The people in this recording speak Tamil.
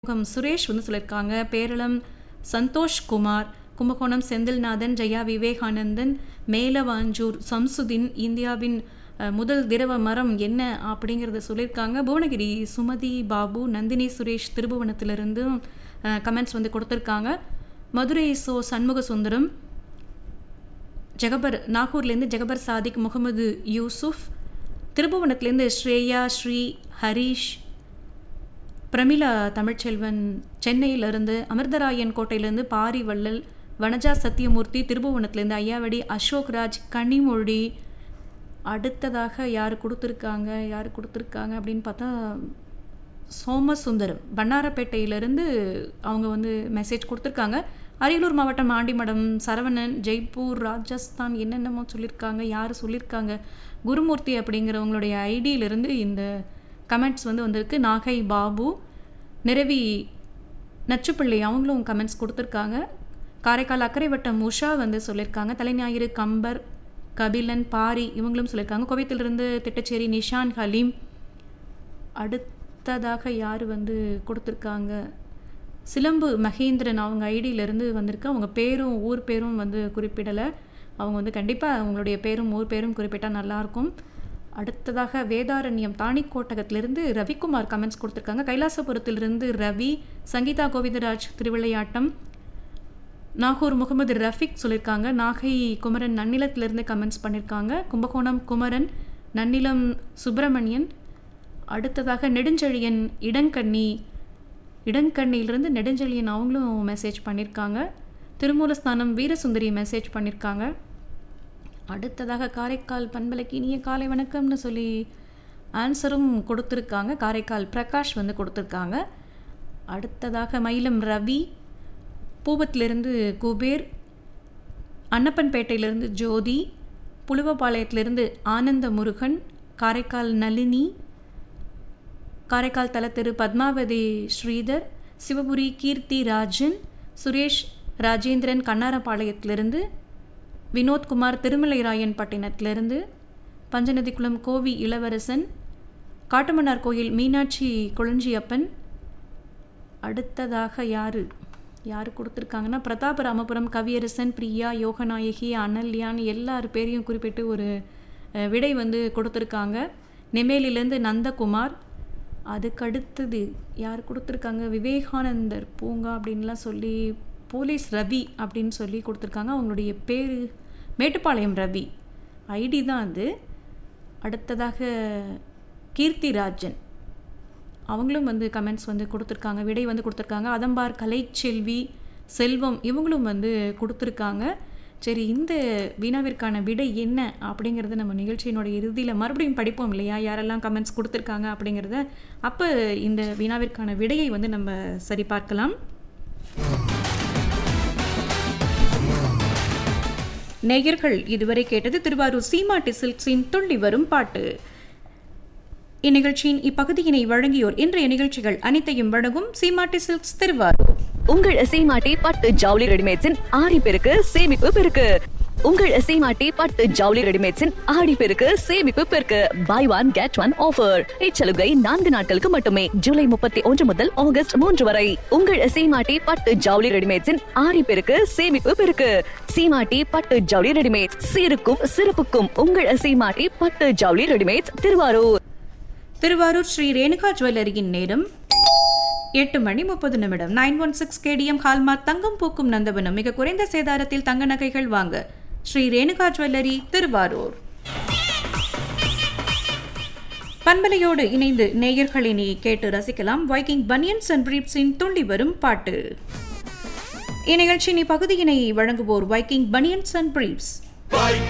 சுரேஷ் வந்து சொல்லியிருக்காங்க. பேரளம் சந்தோஷ்குமார், கும்பகோணம் செந்தில்நாதன், ஜெயா விவேகானந்தன், மேலவாஞ்சூர் சம்சுதீன், இந்தியாவின் முதல் திரவ மரம் என்ன அப்படிங்கிறத சொல்லியிருக்காங்க. புவனகிரி சுமதி பாபு, நந்தினி சுரேஷ் திருபுவனத்திலிருந்து கமெண்ட்ஸ் வந்து கொடுத்துருக்காங்க. மதுரை சண்முக சுந்தரம், ஜெகபர் நாகூர்லேருந்து ஜெகபர் சாதிக், முகமது யூசுஃப், திருபுவனத்திலேருந்து ஸ்ரேயா, ஸ்ரீ ஹரீஷ், பிரமிளா தமிழ்ச்செல்வன் சென்னையிலிருந்து, அமிர்தராயன் கோட்டையிலேருந்து பாரி வள்ளல், வனஜா சத்தியமூர்த்தி திருபுவனத்திலேருந்து, ஐயாவடி அசோக்ராஜ், கன்னிமொழி. அடுத்ததாக யார் கொடுத்துருக்காங்க அப்படின்னு பார்த்தா சோமசுந்தரம் பன்னாரப்பேட்டையிலேருந்து அவங்க வந்து மெசேஜ் கொடுத்துருக்காங்க. அரியலூர் மாவட்டம் ஆண்டிமடம் சரவணன், ஜெய்ப்பூர் ராஜஸ்தான், என்னென்னமோ சொல்லியிருக்காங்க. யார் சொல்லியிருக்காங்க? குருமூர்த்தி அப்படிங்கிறவங்களுடைய ஐடியிலிருந்து இந்த கமெண்ட்ஸ் வந்து வந்திருக்கு. நாகை பாபு, நிரவி நச்சுப்பிள்ளை அவங்களும் கமெண்ட்ஸ் கொடுத்துருக்காங்க. காரைக்கால் அக்கரை வட்டம் உஷா வந்து சொல்லியிருக்காங்க. தலைஞாயிறு கம்பர், கபிலன், பாரி இவங்களும் சொல்லியிருக்காங்க. கோவைத்திலிருந்து திட்டச்சேரி நிஷான் ஹலீம். அடுத்ததாக யார் வந்து கொடுத்துருக்காங்க? சிலம்பு மகேந்திரன் அவங்க ஐடியிலேருந்து வந்திருக்கு. அவங்க பேரும் ஊர் பேரும் வந்து குறிப்பிடலை. அவங்க வந்து கண்டிப்பாக அவங்களுடைய பேரும் ஊர் பேரும் குறிப்பிட்டால் நல்லாயிருக்கும். அடுத்ததாக வேதாரண்யம் தாணிக்கோட்டகத்திலிருந்து ரவிக்குமார் கமெண்ட்ஸ் கொடுத்துருக்காங்க. கைலாசபுரத்திலிருந்து ரவி, சங்கீதா கோவிந்தராஜ் திருவிளையாட்டம், நாகூர் முகமது ரஃபிக் சொல்லியிருக்காங்க. நாகை குமரன் நன்னிலத்திலிருந்து கமெண்ட்ஸ் பண்ணியிருக்காங்க. கும்பகோணம் குமரன், நன்னிலம் சுப்பிரமணியன். அடுத்ததாக நெடுஞ்செழியன் இடங்கண்ணியிலிருந்து நெடுஞ்செழியன் அவங்களும் மெசேஜ் பண்ணியிருக்காங்க. திருமூலஸ்தானம் வீரசுந்தரி மெசேஜ் பண்ணியிருக்காங்க. அடுத்ததாக காரைக்கால் பண்பலைக்கு இனிய காலை வணக்கம்னு சொல்லி ஆன்சரும் கொடுத்துருக்காங்க. காரைக்கால் பிரகாஷ் வந்து கொடுத்துருக்காங்க. அடுத்ததாக மயிலம் ரவி, பூவத்திலிருந்து குபேர், அன்னப்பன்பேட்டையிலிருந்து ஜோதி, புலுவப்பாளையத்திலிருந்து ஆனந்த முருகன், காரைக்கால் நளினி, காரைக்கால் தலத்திரு பத்மாவதி ஸ்ரீதர், சிவபுரி கீர்த்தி ராஜன், சுரேஷ் ராஜேந்திரன் கண்ணாரப்பாளையத்திலிருந்து, வினோத்குமார் திருமலைராயன் பட்டினத்திலிருந்து, பஞ்சநதிக்குளம் கோவி இளவரசன், காட்டுமன்னார் கோயில் மீனாட்சி கொளஞ்சியப்பன். அடுத்ததாக யார் கொடுத்துருக்காங்கன்னா பிரதாபராமபுரம் கவியரசன், பிரியா, யோகநாயகி, அனல்யான் எல்லார் பேரையும் குறிப்பிட்டு ஒரு விடை வந்து கொடுத்துருக்காங்க. நெமேலிலேருந்து நந்தகுமார். அதுக்கடுத்தது யார் கொடுத்துருக்காங்க? விவேகானந்தர் பூங்கா அப்படின்லாம் சொல்லி போலீஸ் ரவி அப்படின்னு சொல்லி கொடுத்துருக்காங்க. அவங்களுடைய பேர் மேட்டுப்பாளையம் ரவி ஐடி தான் அது. அடுத்ததாக கீர்த்திராஜன் அவங்களும் வந்து கமெண்ட்ஸ் வந்து கொடுத்துருக்காங்க, விடை வந்து கொடுத்துருக்காங்க. அதம்பார் கலைச்செல்வி, செல்வம் இவங்களும் வந்து கொடுத்துருக்காங்க. சரி, இந்த வினாவிற்கான விடை என்ன அப்படிங்கிறத நம்ம நிகழ்ச்சியினோட இறுதியில் மறுபடியும் படிப்போம் இல்லையா, யாரெல்லாம் கமெண்ட்ஸ் கொடுத்துருக்காங்க அப்படிங்கிறத. அப்போ இந்த வினாவிற்கான விடையை வந்து நம்ம சரி பார்க்கலாம். நேயர்கள் இதுவரை கேட்டது திருவாரூர் சீமாட்டி சில்க்ஸின் துள்ளி வரும் பாட்டு. இந்நிகழ்ச்சியின் இப்பகுதியினை வழங்கியோர் இன்றைய நிகழ்ச்சிகள் அனைத்தையும் வழங்கும் சீமாட்டி சில்க்ஸ் திருவாரூர். உங்கள் சீமாட்டி பட்டு ஜவுளி ரெடிமேட்ஸின் ஆடி பெருக்கு சேமிப்பு பெருக்கு. உங்கள் சீமாட்டி பட்டு ஜவுளி ரெடிமேட்ஸின் ஆடி பெருக்கு சேமிப்பு பெருக்கு. By one get one offer. இச்சலுகை 4 நாட்களுக்கு மட்டுமே, ஜூலை 31 முதல் ஆகஸ்ட் 3 வரை. உங்கள் சீமாட்டி பட்டு ஜவுளி ரெடிமேட்ஸின் ஆடி பெருக்கு சேமிப்பு பெருக்கு. சீமாட்டி பட்டு ஜவுளி ரெடிமேட்ஸ், சீருக்கும் சிறப்புக்கும் உங்கள் சீமாட்டி பட்டு ஜவுளி ரெடிமேட்ஸ் திருவாரூர். திருவாரூர் ஸ்ரீ ரேணுகா ஜுவல்லரியின் நேரம் 8:30 916 கேடிஎம் ஹால்மார்க் தங்கம் பூக்கும் நந்தவனம். மிக குறைந்த சேதாரத்தில் தங்க நகைகள் வாங்க ஸ்ரீ ரேணுகா ஜுவல்லரி திருவாரூர். பண்பலையோடு இணைந்து நேயர்களினி கேட்டு ரசிக்கலாம் வைக்கிங் பனியன்ஸ் அண்ட் பிரீப்ஸின் துள்ளி வரும் பாட்டு. இந்நிகழ்ச்சியின் இப்பகுதியினை வழங்குவோர் வைக்கிங் பனியன்ஸ் அண்ட் பிரீப்ஸ்.